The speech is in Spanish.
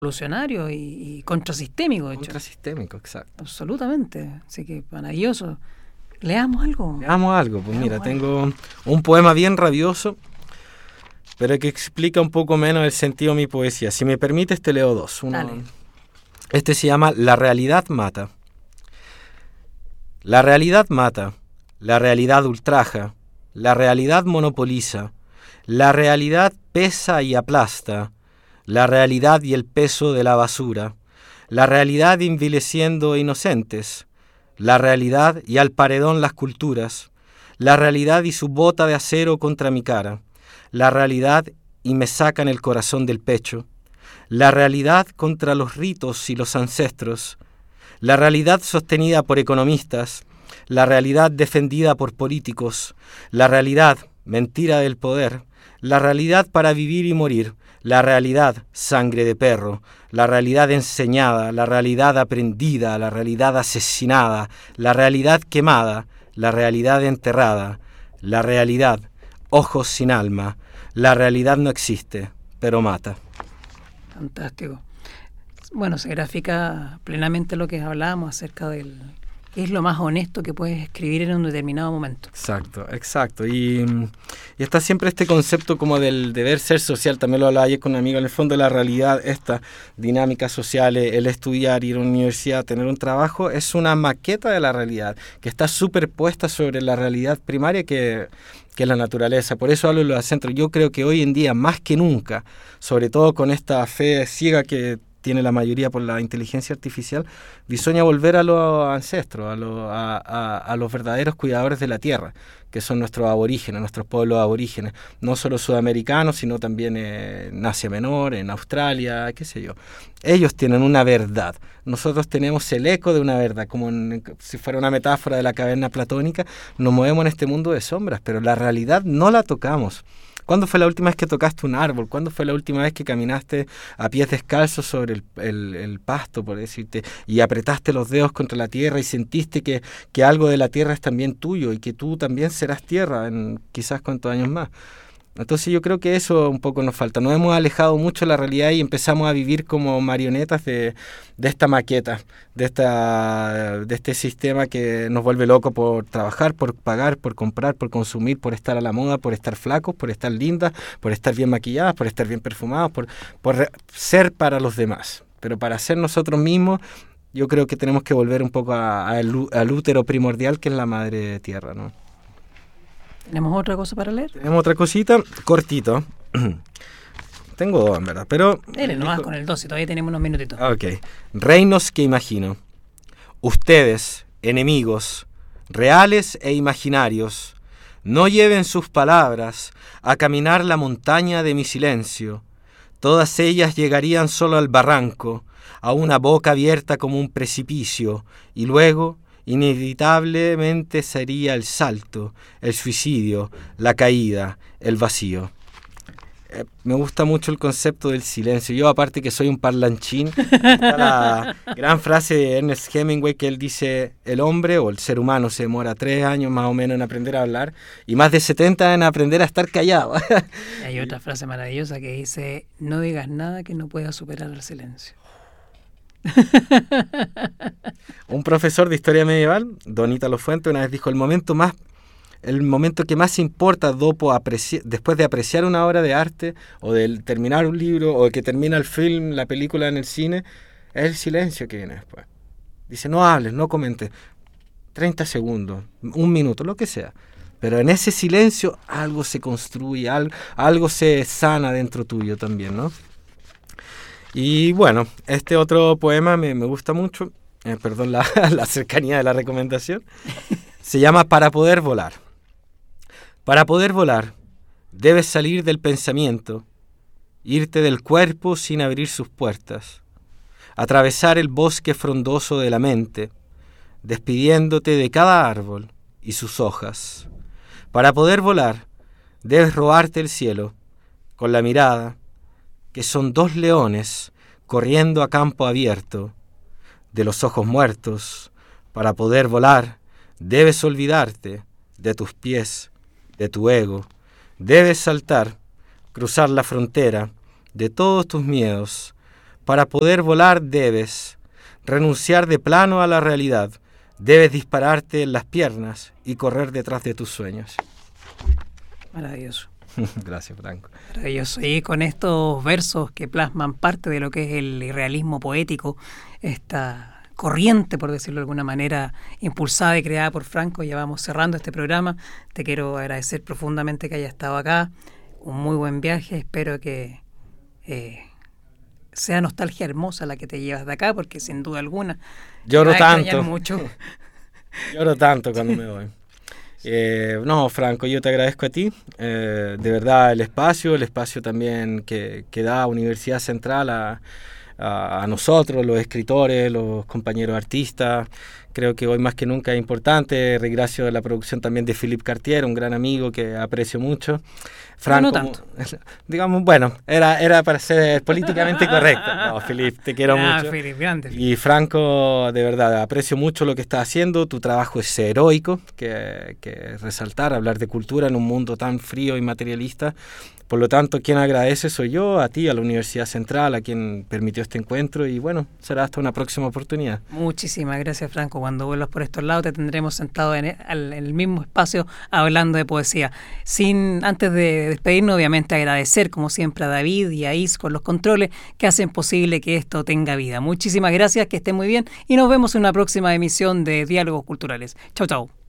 revolucionario y contrasistémico, de hecho. Contrasistémico, exacto. Absolutamente. Así que maravilloso. Leamos algo. Leamos algo. Pues mira, Leamos tengo un poema bien rabioso, pero que explica un poco menos el sentido de mi poesía. Si me permites, te leo dos. Dale. Este se llama La realidad mata. La realidad mata, la realidad ultraja, la realidad monopoliza, la realidad pesa y aplasta, la realidad y el peso de la basura, la realidad envileciendo inocentes, la realidad y al paredón las culturas, la realidad y su bota de acero contra mi cara, la realidad y me sacan el corazón del pecho, la realidad contra los ritos y los ancestros, la realidad sostenida por economistas, la realidad defendida por políticos, la realidad, mentira del poder, la realidad para vivir y morir, la realidad, sangre de perro, la realidad enseñada, la realidad aprendida, la realidad asesinada, la realidad quemada, la realidad enterrada, la realidad, ojos sin alma, la realidad no existe, pero mata. Fantástico. Bueno, se grafica plenamente lo que hablábamos acerca del qué es lo más honesto que puedes escribir en un determinado momento. Exacto. Y está siempre este concepto como del deber ser social. También lo hablaba ayer con un amigo. En el fondo, la realidad, esta dinámica social, el estudiar, ir a una universidad, tener un trabajo, es una maqueta de la realidad que está superpuesta sobre la realidad primaria que es la naturaleza. Por eso hablo de los centros. Yo creo que hoy en día, más que nunca, sobre todo con esta fe ciega que tiene la mayoría por la inteligencia artificial, bisoña volver a los ancestros, a los verdaderos cuidadores de la tierra, que son nuestros aborígenes, nuestros pueblos aborígenes, no solo sudamericanos, sino también en Asia Menor, en Australia, qué sé yo. Ellos tienen una verdad, nosotros tenemos el eco de una verdad, como si fuera una metáfora de la caverna platónica. Nos movemos en este mundo de sombras, pero la realidad no la tocamos. ¿Cuándo fue la última vez que tocaste un árbol? ¿Cuándo fue la última vez que caminaste a pies descalzos sobre el pasto, por decirte, y apretaste los dedos contra la tierra y sentiste que algo de la tierra es también tuyo y que tú también serás tierra en quizás cuántos años más? Entonces yo creo que eso un poco nos falta. Nos hemos alejado mucho de la realidad y empezamos a vivir como marionetas de esta maqueta, de este sistema que nos vuelve loco por trabajar, por pagar, por comprar, por consumir, por estar a la moda, por estar flacos, por estar lindas, por estar bien maquilladas, por estar bien perfumadas, por ser para los demás. Pero para ser nosotros mismos, yo creo que tenemos que volver un poco al útero primordial, que es la madre tierra, ¿no? ¿Tenemos otra cosa para leer? Tenemos otra cosita, cortito. Tengo dos, en verdad, pero... Dele nomás con el 12, todavía tenemos unos minutitos. Ok. Reinos que imagino. Ustedes, enemigos, reales e imaginarios, no lleven sus palabras a caminar la montaña de mi silencio. Todas ellas llegarían solo al barranco, a una boca abierta como un precipicio, y luego... inevitablemente sería el salto, el suicidio, la caída, el vacío. Me gusta mucho el concepto del silencio. Yo, aparte que soy un parlanchín, está la gran frase de Ernest Hemingway que él dice: el hombre o el ser humano se demora 3 años más o menos en aprender a hablar y más de 70 en aprender a estar callado. Hay otra frase maravillosa que dice: no digas nada que no pueda superar el silencio. Un profesor de historia medieval, don Ítalo Fuente, una vez dijo: el momento que más importa después de apreciar una obra de arte o de terminar un libro o de que termina el film, la película en el cine, es el silencio que viene después. Dice: no hables, no comentes, 30 segundos, 1 minuto, lo que sea, pero en ese silencio algo se construye, algo se sana dentro tuyo también, ¿no? Y bueno, este otro poema me gusta mucho, perdón la cercanía de la recomendación, se llama Para poder volar. Para poder volar, debes salir del pensamiento, irte del cuerpo sin abrir sus puertas, atravesar el bosque frondoso de la mente, despidiéndote de cada árbol y sus hojas. Para poder volar, debes robarte el cielo con la mirada, que son 2 leones corriendo a campo abierto. De los ojos muertos, para poder volar, debes olvidarte de tus pies, de tu ego. Debes saltar, cruzar la frontera de todos tus miedos, Para poder volar debes renunciar de plano a la realidad. Debes dispararte en las piernas y correr detrás de tus sueños. Maravilloso. Gracias, Franco. Maravilloso. Y con estos versos que plasman parte de lo que es el irrealismo poético, esta corriente, por decirlo de alguna manera, impulsada y creada por Franco, ya vamos cerrando este programa. Te quiero agradecer profundamente que hayas estado acá. Un muy buen viaje. Espero que sea nostalgia hermosa la que te llevas de acá, porque sin duda alguna lloro tanto mucho. Lloro tanto cuando me voy. No, Franco, yo te agradezco a ti, de verdad el espacio también que da Universidad Central a nosotros, los escritores, los compañeros artistas. Creo que hoy más que nunca es importante. Gracias a la producción también de Philippe Cartier, un gran amigo que aprecio mucho. Franco, no tanto. Digamos, bueno, era para ser políticamente correcto. No, Philippe, te quiero mucho. Philippe, grande. Y Franco, de verdad, aprecio mucho lo que estás haciendo. Tu trabajo es heroico, que resaltar, hablar de cultura en un mundo tan frío y materialista. Por lo tanto, quien agradece soy yo, a ti, a la Universidad Central, a quien permitió este encuentro, y bueno, será hasta una próxima oportunidad. Muchísimas gracias, Franco. Cuando vuelvas por estos lados te tendremos sentado en el mismo espacio hablando de poesía. Antes de despedirnos, obviamente agradecer como siempre a David y a Is con los controles que hacen posible que esto tenga vida. Muchísimas gracias, que estén muy bien y nos vemos en una próxima emisión de Diálogos Culturales. Chau, chau.